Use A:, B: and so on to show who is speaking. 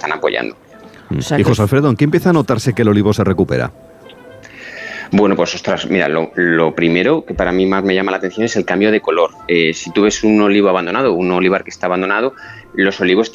A: están apoyando.
B: O sea, y José Alfredo, ¿en qué empieza a notarse que el olivo se recupera?
A: Bueno, pues ostras, mira, lo primero que para mí más me llama la atención es el cambio de color. Si tú ves un olivo abandonado, un olivar que está abandonado, los olivos